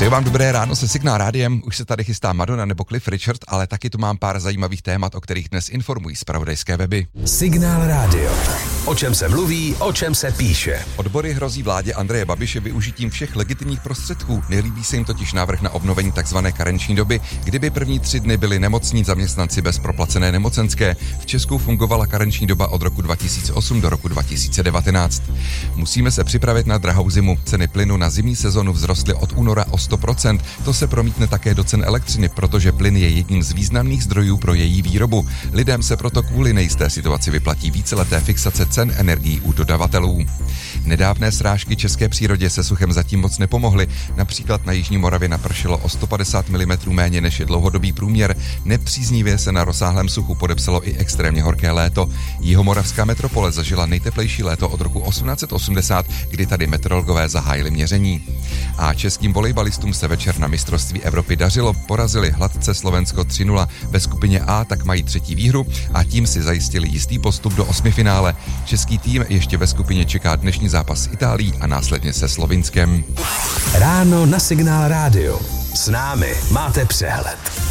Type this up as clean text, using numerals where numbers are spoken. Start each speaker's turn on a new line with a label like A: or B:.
A: Přeji vám dobré ráno se Signál rádiem. Už se tady chystá Madonna nebo Cliff Richard, ale taky tu mám pár zajímavých témat, o kterých dnes informují zpravodajské weby.
B: Signál rádio. O čem se mluví, o čem se píše.
A: Odbory hrozí vládě Andreje Babiše využitím všech legitimních prostředků. Nelíbí se jim totiž návrh na obnovení tzv. Karenční doby, kdyby první 3 dny byli nemocní zaměstnanci bez proplacené nemocenské. V Česku fungovala karenční doba od roku 2008 do roku 2019. Musíme se připravit na drahou zimu. Ceny plynu na zimní sezonu vzrostly od února o 100%. To se promítne také do cen elektřiny, protože plyn je jedním z významných zdrojů pro její výrobu. Lidem se proto kvůli nejisté situaci vyplatí víceleté fixace cen energií u dodavatelů. Nedávné srážky české přírodě se suchem zatím moc nepomohly. Například na jižní Moravě napršelo o 150 mm méně než je dlouhodobý průměr. Nepříznivě se na rozsáhlém suchu podepsalo i extrémně horké léto. Jihomoravská metropole zažila nejteplejší léto od roku 1880, kdy tady meteorologové zahájili měření. A českým volejbalistům se večer na mistrovství Evropy dařilo, porazili hladce Slovensko 3-0. Ve skupině A tak mají 3. výhru a tím si zajistili jistý postup do 8finále. Český tým ještě ve skupině čeká dnešní zápas s Itálií a následně se Slovinskem.
B: Ráno na Signál rádio. S námi máte přehled.